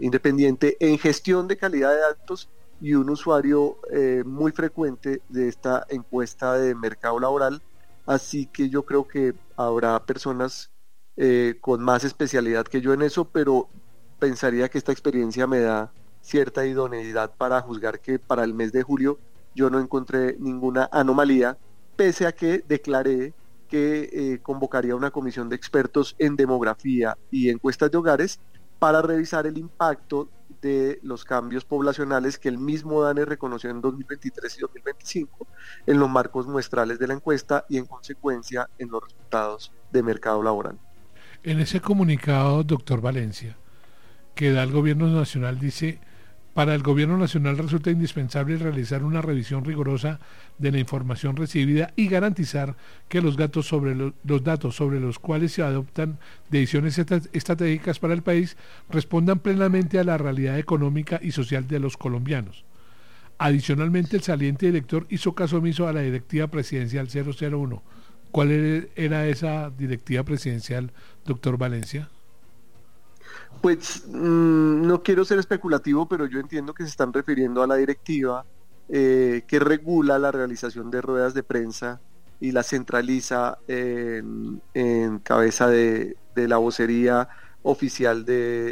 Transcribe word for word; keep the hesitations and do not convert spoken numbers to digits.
independiente en gestión de calidad de datos y un usuario eh, muy frecuente de esta encuesta de mercado laboral, así que yo creo que habrá personas eh, con más especialidad que yo en eso, pero pensaría que esta experiencia me da cierta idoneidad para juzgar que para el mes de julio yo no encontré ninguna anomalía, pese a que declaré que eh, convocaría una comisión de expertos en demografía y encuestas de hogares para revisar el impacto de los cambios poblacionales que el mismo DANE reconoció en dos mil veintitrés y dos mil veinticinco en los marcos muestrales de la encuesta y en consecuencia en los resultados de mercado laboral. En ese comunicado, doctor Valencia, que da el gobierno nacional, dice: para el gobierno nacional resulta indispensable realizar una revisión rigurosa de la información recibida y garantizar que los datos sobre lo, los datos sobre los cuales se adoptan decisiones estratégicas para el país respondan plenamente a la realidad económica y social de los colombianos. Adicionalmente, el saliente director hizo caso omiso a la directiva presidencial cero cero uno. ¿Cuál era esa directiva presidencial, doctor Valencia? Pues mmm, no quiero ser especulativo, pero yo entiendo que se están refiriendo a la directiva eh, que regula la realización de ruedas de prensa y la centraliza en, en cabeza de, de la vocería oficial de